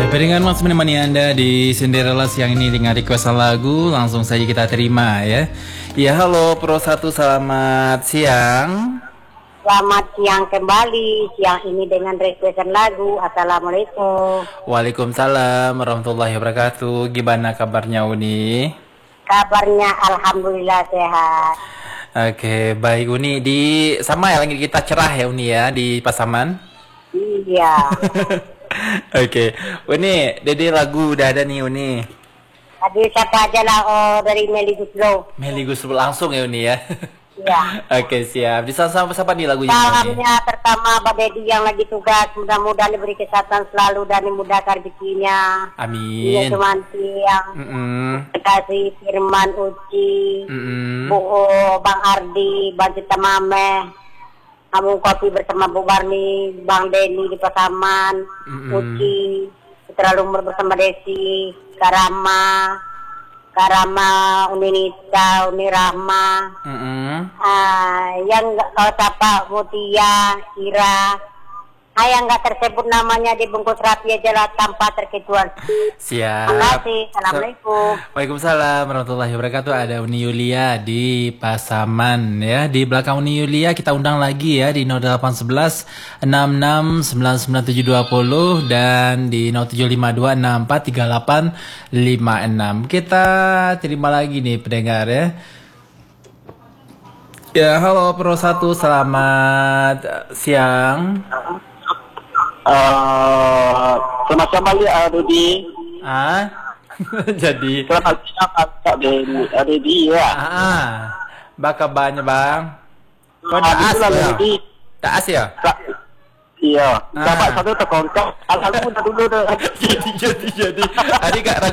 Beringan Mas menemani Anda di Cinderella siang ini dengan requestan lagu. Langsung saja kita terima ya. Ya halo Pro 1, selamat siang. Selamat siang kembali, siang ini dengan requestan lagu. Assalamualaikum. Waalaikumsalam warahmatullahi wabarakatuh. Gimana kabarnya Uni? Kabarnya alhamdulillah sehat. Oke, baik Uni. Sama ya, lagi kita cerah ya Uni ya di Pasaman. Iya. Oke, Uni, jadi lagu udah ada nih Uni. Tadi siapa aja lah dari Meli Guslo. Meli Guslo langsung ya Uni ya. Iya. Oke, siap. Bisa sama siapa nih lagunya Uni? Salamnya pertama Mbak Dedi yang lagi tugas, mudah-mudahan diberi kesehatan selalu dan dimudahkan rezekinya. Amin. Iya Sumanti yang kasih Firman Uci, Bu Bang Ardi, Bang Cita Mameh, Kamu Kopi bersama Bu Barni, Bang Denny di Pasaman, Uci, Putra Lumur bersama Desi, Karama, Uni Nita, Uni Rahma, yang kalau siapa Mutia, Ira, yang nggak tersebut namanya dibungkus rapi aja lah tanpa terkecuali. Siap. Terima kasih. Assalamualaikum. Waalaikumsalam warahmatullahi wabarakatuh. Ada Uni Yulia di Pasaman ya. Di belakang Uni Yulia kita undang lagi ya di 0811 66 99 720 dan di 0752 64 38 56. Kita terima lagi nih pendengar ya. Ya, halo Pro 1, selamat siang. Selamat kembali Rudi. Jadi Selamat siang Kak Rudi ya. Baka banyak bang. Kau Itulah tak as Rudi. ya? Tak as ya? Iya. Dapat satu terkontak. Alhamdulillah dulu. Jadi. Adik kak